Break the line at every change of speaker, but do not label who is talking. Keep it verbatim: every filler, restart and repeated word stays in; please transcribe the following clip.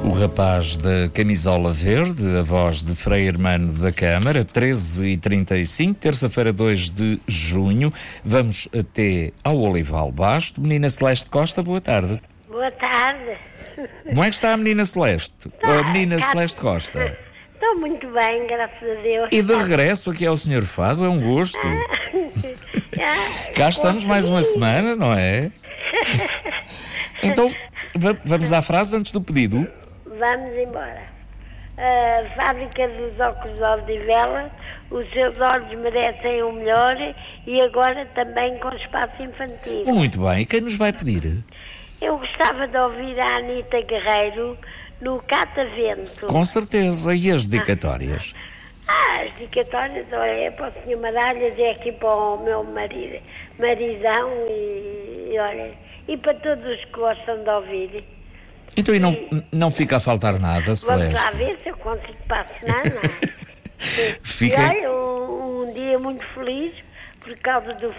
O rapaz da camisola verde, a voz de Frei Hermano da Câmara, treze e trinta e cinco, terça-feira, dois de junho. Vamos até ao Olival Basto. Menina Celeste Costa, boa tarde.
Boa tarde.
Como é que está a menina Celeste?
Tá,
a menina
cá-
Celeste Costa.
Estou muito bem, graças a Deus.
E de regresso aqui ao senhor Fado, é um gosto.
Ah,
Cá estamos mais uma semana, não é? Então, va- vamos à frase antes do pedido.
Vamos embora. A fábrica dos óculos de Odivelas, os seus olhos merecem o melhor e agora também com espaço infantil.
Muito bem, e quem nos vai pedir?
Eu gostava de ouvir a Anita Guerreiro no Catavento.
Com certeza, e as dedicatórias?
Ah, as dedicatórias, olha, é para o senhor Maralhas, é aqui para o meu marido, maridão e, e olha, e para todos os que gostam de ouvir.
Então, e não, não fica a faltar nada,
Vamos lá
Celeste?
ver se eu consigo para a semana.
Fica-
E olha, um, um dia muito feliz por causa do